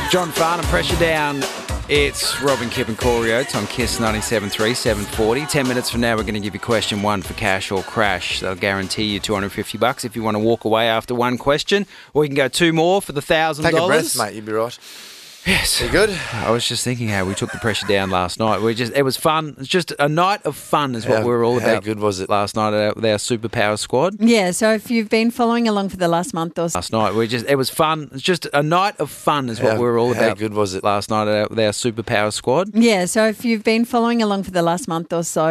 John Farnham, Pressure Down. It's Robin, Kip and Corey Oates on KISS 97.3, 740. 10 minutes from now, we're going to give you question one for cash or crash. They'll guarantee you $250 if you want to walk away after one question. Or you can go two more for the $1,000. Take a breath, mate. You'll be right. Yes. You good? I was just thinking how we took the pressure down last night. It was fun. It's just a night of fun is what we were all about. How good was it? Last night with our superpower squad. Yeah, so if you've been following along for the last month or so. Last night, it was fun. It's just a night of fun is what we were all about. How good was it? Last night with our superpower squad. Yeah, so if you've been following along for the last month or so,